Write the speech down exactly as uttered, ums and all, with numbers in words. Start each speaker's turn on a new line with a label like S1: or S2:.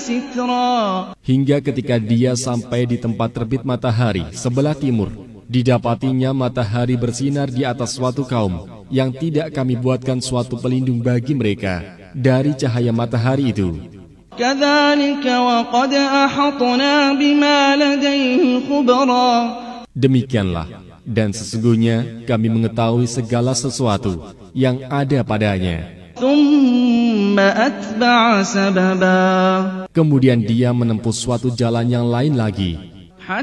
S1: سترا.
S2: Hingga ketika dia sampai di tempat terbit matahari sebelah timur, didapatinya matahari bersinar di atas suatu kaum yang tidak kami buatkan suatu pelindung bagi mereka dari cahaya matahari itu.
S1: كذلك وقد أحطنا بما لديه خبرا.
S2: Demikianlah, dan sesungguhnya kami mengetahui segala sesuatu yang ada padanya.
S1: ثم أتبع سببا.
S2: Kemudian dia menempuh suatu jalan yang lain lagi.